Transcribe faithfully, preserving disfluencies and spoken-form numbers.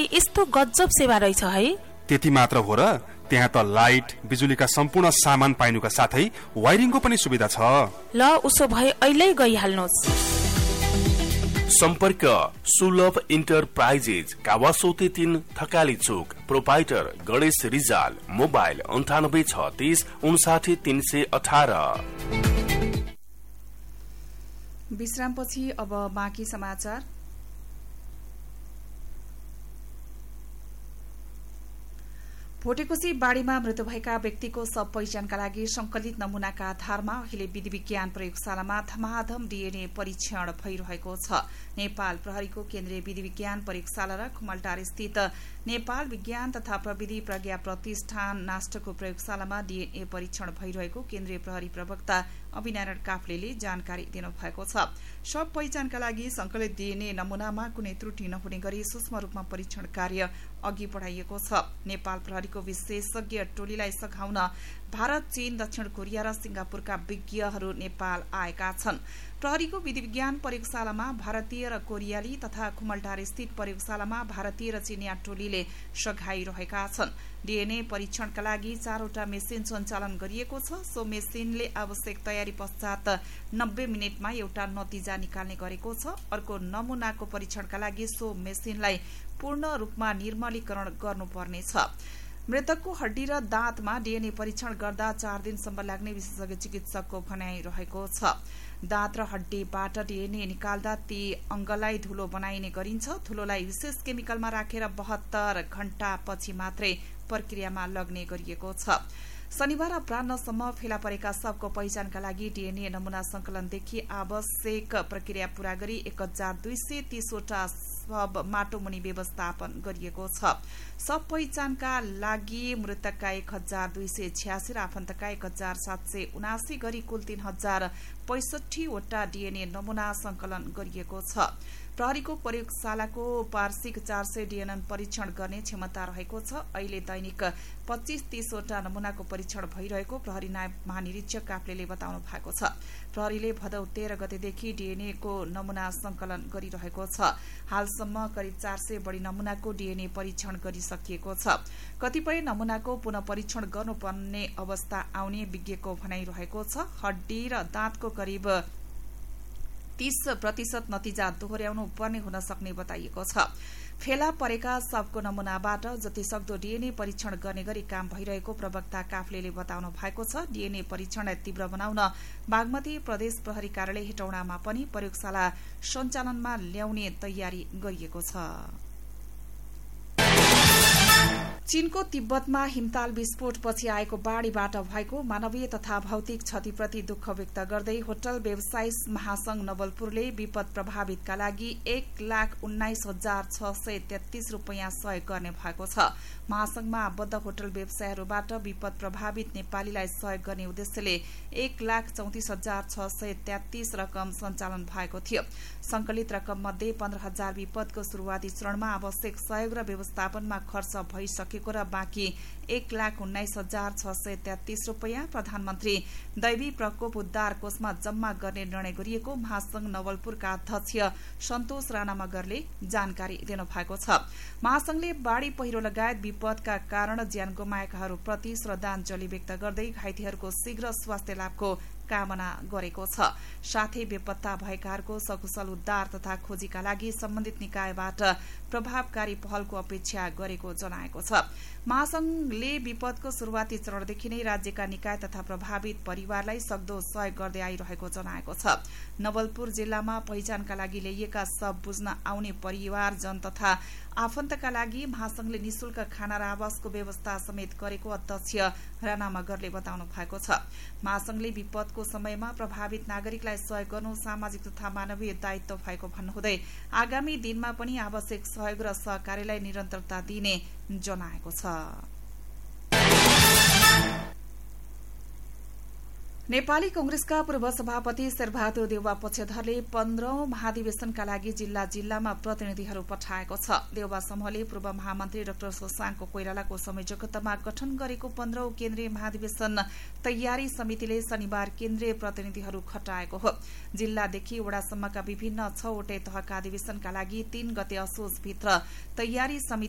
नेपाललाई यस्तो गजब सेवा रहेछ है। त्यति मात्र हो र, त्यहाँ त लाइट बिजुलीका सम्पूर्ण सामान पाइनुका साथै वायरिङको पनि सुविधा छ। ल उसो भए अहिले गइहाल्नुहोस्। सम्पर्क सुलभ इन्टरप्राइजेज, कावासोते तीन, थकाली चोक, प्रोपाइटर गणेश रिजाल, मोबाइल अन्ठानब्बे छत्तीस उन्साठी तीन सय अठारह। विश्रामपछि अब बाँकी समाचार। भोटेकोशी बाढ़ीमा मृत्यु भएका व्यक्तिको शव पहिचानका लागि संकलित नमूनाका आधारमा अहिले विधि विज्ञान प्रयोगशालामा धमाधम डीएनए परीक्षण भइरहेको छ। नेपाल प्रहरीको केन्द्रीय विधि विज्ञान प्रयोगशाला र खुमलटार स्थित नेपाल विज्ञान तथा प्रविधि प्रज्ञा प्रतिष्ठान नास्टको प्रयोगशालामा डीएनए परीक्षण भइरहेको केन्द्रीय प्रहरी प्रवक्ता अभिनारायण काफ्लेले जानकारी दिनुभएको छ। शव पहिचानका लागि संकलित डीएनए नमूनामा कुनै त्रुटि नहुने गरी सूक्ष्म रूपमा परीक्षण कार्य अघि बढ़ाइएको छ। नेपाल प्रहरीको विशेषज्ञ टोलीलाई सघाउन भारत, चीन, दक्षिण कोरिया र सिंगापुरका विज्ञहरू नेपाल आएका छन्। प्रहरीको विधि विज्ञान प्रयोगशालामा भारतीय र कोरियाली तथा खुमलटार स्थित प्रयोगशालामा भारतीय र चीनिया टोलीले सघाइरहेका छन्। डीएनए परीक्षणका लागि चारवटा मेसिन सञ्चालन गरिएको छ। सो मेसिनले आवश्यक तयारी पश्चात नब्बे मिनटमा एउटा नतिजा निकाल्ने गरेको छ। अर्को नमूनाको परीक्षणका लागि सो मेसिनलाई पूर्ण रूपमा निर्मलीकरण गर्नुपर्नेछ। मृतकको हड्डी र दाँतमा डीएनए परीक्षण गर्दा चार दिनसम्म लाग्ने विशेषज्ञ चिकित्सकको भनाइरहेको छ। दाँत र हड्डीबाट डीएनए निकाल्दा ती अंगलाई धुलो बनाइने गरिन्छ। धुलोलाई विशेष केमिकलमा राखेर बहत्तर घण्टा पछि मात्रै प्रक्रियामा लग्ने गरिएको छ। शनिबार अपराह्नसम्म फेला परेका शवको पहिचानका लागि डीएनए नमूना संकलनदेखि आवश्यक प्रक्रिया पूरा गरी एक हजार दुई सय तीसवटा शव माटोमुनि व्यवस्थापन गरिएको छ। शव पहिचानका लागि मृतकका एक हजार दुई सय छ्यासी र आफन्तका एक हजार सात सय उनासी गरी कुल तीन हजार पैंसठीवटा डीएनए नमूना संकलन गरिएको छ। प्रहरीको प्रयोगशालाको वार्षिक चार सय डीएनए परीक्षण गर्ने क्षमता रहेको छ। अहिले दैनिक पच्चीस तीसवटा नमूनाको परीक्षण भइरहेको प्रहरी नायब महानिरीक्षक काफ्लेले बताउनु भएको छ। प्रहरीले भदौ तेह्र गतेदेखि डीएनए को नमूना संकलन गरिरहेको छ। हालसम्म करिब चार सय बढ़ी नमूनाको डीएनए परीक्षण गरिसकिएको छ। कतिपय नमूनाको पुनः परीक्षण गर्नुपर्ने अवस्था आउने विज्ञको भनाइरहेको छ। हड्डी र दाँतको करिब तीस प्रतिशत नतिजा दोहोर्याउनु पर्ने हुन सक्ने बताइएको छ। फेला परेका शवको नमूनाबाट जतिसक्दो डीएनए परीक्षण गर्ने गरी काम भइरहेको प्रवक्ता काफ्लेले बताउनु भएको छ। डीएनए परीक्षणलाई तीव्र बनाउन बागमती प्रदेश प्रहरी कार्यालय हेटौडामा पनि प्रयोगशाला सञ्चालनमा ल्याउने तयारी गरिएको छ। चीनको तिब्बतमा हिमताल विस्फोटपछि आएको बाढ़ीबाट भएको मानवीय तथा भौतिक क्षतिप्रति दुःख व्यक्त गर्दै होटल व्यवसायी महासंघ नवलपुरले विपद प्रभावितका लागि एक लाख उन्नाइस हजार छ सय तेत्तीस रूपियाँ सहयोग गर्ने भएको छ। महासंघमा आबद्ध होटल व्यवसायीहरूबाट विपद प्रभावित नेपालीलाई सहयोग गर्ने उद्देश्यले एक लाख चौतिस हजार छ सय तेत्तीस रकम सञ्चालन भएको थियो। संकलित रकम मध्ये पन्ध्र हजार विपदको शुरूआती चरणमा आवश्यक सहयोग र व्यवस्थापनमा खर्च भइसकेको र बाँकी एक लाख उन्नाइस हजार छ सय तेत्तीस रूपियाँ प्रधानमन्त्री दैवी प्रकोप उद्धार कोषमा जम्मा गर्ने निर्णय गरिएको महासंघ नवलपुरका अध्यक्ष सन्तोष राणा मगरले जानकारी दिनुभएको छ। महासंघले बाढ़ी पहिरो लगायत विपदका कारण ज्यान गुमाएकाहरूप्रति श्रद्धाञ्जली व्यक्त गर्दै घाइतेहरूको शीघ्र स्वास्थ्य लाभको कामना गरेको छ। साथै बेपत्ता भएकाहरूको सकुशल उद्धार तथा खोजीका लागि सम्बन्धित निकायबाट प्रभावकारी पहलको अपेक्षा गरेको जनाएको छ। महासंघले विपदको शुरूआती चरणदेखि नै राज्यका निकाय तथा प्रभावित परिवारलाई सक्दो सहयोग गर्दै आइरहेको जनाएको छ। नवलपुर जिल्लामा पहिचानका लागि ल्याइएका शव बुझ्न आउने परिवारजन तथा आफन्तका लागि महासंघले निशुल्क खाना र आवासको व्यवस्था समेत गरेको अध्यक्ष राणा मगरले बताउनु भएको छ। महासंघले विपदको समयमा प्रभावित नागरिकलाई सहयोग गर्नु सामाजिक तथा मानवीय दायित्व भएको भन्नुहुँदै आगामी दिनमा पनि आवश्यक सहयोग र सहकार्यलाई निरन्तरता दिने जनाएको छ। नेपाली कांग्रेसका पूर्व सभापति शेरबहादुर देउवा पक्षधरले पन्ध्रौं महाधिवेशनका लागि जिल्ला जिल्लामा प्रतिनिधिहरू पठाएको छ। देउवा समूहले पूर्व महामन्त्री डाक्टर शशाङ्क कोइरालाको संयोजकत्वमा गठन गरेको पन्ध्रौं केन्द्रीय महाधिवेशन तयारी समितिले शनिबार केन्द्रीय प्रतिनिधिहरू खटाएको हो। जिल्लादेखि वडासम्मका विभिन्न छवटै तहका अधिवेशनका लागि तीन गते असोजभित्र तयारी समिति